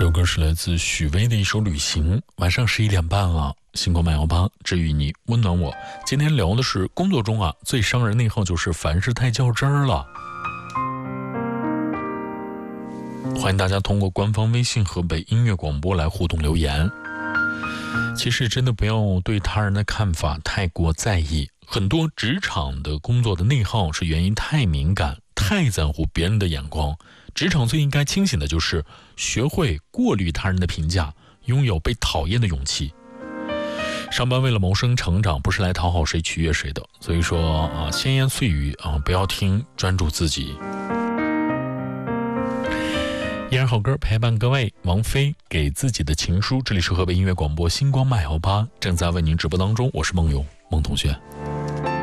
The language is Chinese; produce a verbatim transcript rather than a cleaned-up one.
这首歌是来自许巍的一首《旅行》。晚上十一点半了，星光慢摇吧，治愈你，温暖我。今天聊的是工作中啊，最伤人内耗就是凡事太较真儿了。欢迎大家通过官方微信河北音乐广播来互动留言。其实真的不要对他人的看法太过在意，很多职场的工作的内耗是原因太敏感，太在乎别人的眼光。职场最应该清醒的就是学会过滤他人的评价，拥有被讨厌的勇气。上班为了谋生成长，不是来讨好谁取悦谁的，所以说啊，闲言碎语啊不要听，专注自己。依然好歌陪伴各位，王菲给自己的情书，这里是河北音乐广播星光麦摇吧，正在为您直播当中，我是梦游梦同学。